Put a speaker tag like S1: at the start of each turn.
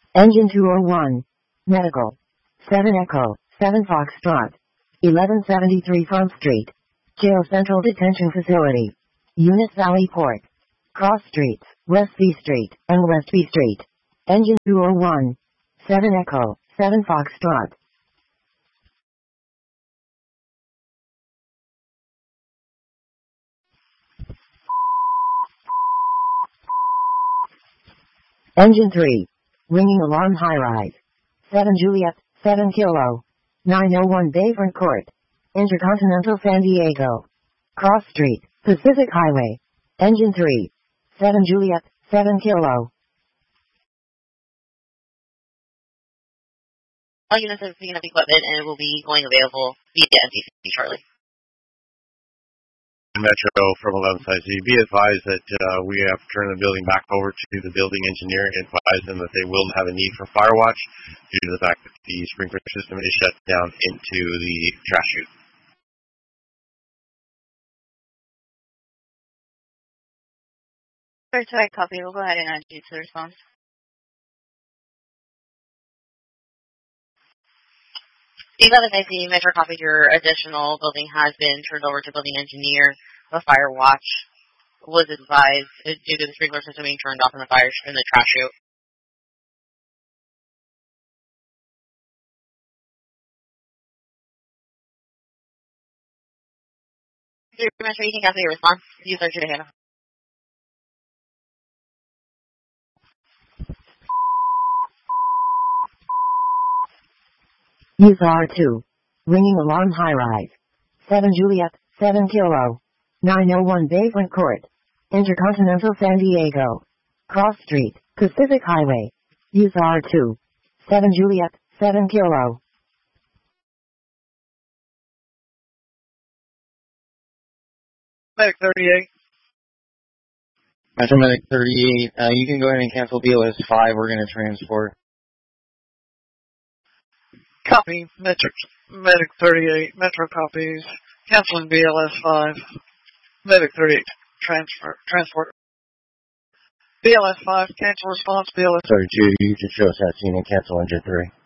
S1: Engine 201. Medical. 7 Echo, 7 Foxtrot. 1173 Front Street. Jail Central Detention Facility. Eunice Valley Port. Cross Streets, West B Street, and West B Street. Engine 201. 7 Echo, 7 Foxtrot. Engine 3. Ringing alarm high rise. 7 Juliet, 7 Kilo. 901 Bayfront Court. Intercontinental San Diego. Cross Street, Pacific Highway. Engine 3. 7 Juliet, 7 Kilo.
S2: All units are picking up equipment and it will be going available via NCC shortly.
S3: Metro from 11 sites. Be advised that we have to turn the building back over to the building engineer and advise them that they will have a need for fire watch due to the fact that the sprinkler system is shut down into the trash chute.
S2: Certified copy. We'll go ahead and add you to the response. Steve, other than the Metro copy, your additional building has been turned over to building engineer. The fire watch was advised due to the sprinkler system being turned off in the trash chute. Metro, you can cancel your response. You search your data.
S1: Use R2. Ringing alarm high rise. 7 Juliet, 7 Kilo. 901 Bayfront Court. Intercontinental San Diego. Cross Street, Pacific Highway. Use R2. 7 Juliet, 7 Kilo.
S4: Medic 38.
S5: Metro Medic 38, you can go ahead and cancel BLS 5. We're going to transport.
S4: Copy. Medic 38. Metro copies. Canceling BLS 5. Medic 38. Transport. BLS 5. Cancel response. BLS
S5: 32, you can show us that scene and cancel engine 3.